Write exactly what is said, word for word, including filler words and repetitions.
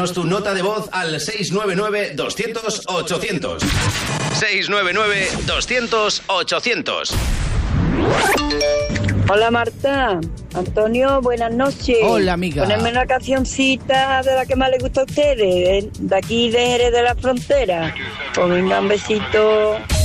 Déjanos tu nota de voz al seis nueve nueve, doscientos, ochocientos. seis nueve nueve, doscientos, ochocientos. Hola Marta, Antonio, buenas noches. Hola amiga. Ponedme una cancioncita de la que más le gusta a ustedes, de aquí de Jerez de la Frontera. Pues venga, un besito.